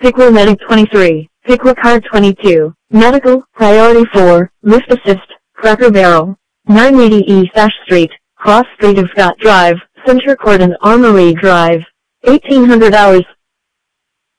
Piqua Medic 23, Piqua Card 22, Medical, Priority 4, Lift Assist, Cracker Barrel, 980 East Ash Street, Cross Street of Scott Drive, Center Court and Armory Drive, 1800 hours.